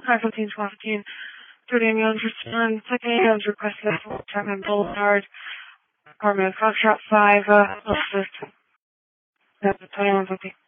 5:15, 30 ambulance return, second ambulance requested for Chapman Boulevard, apartment Foxtrot 5, assist. That's 2150.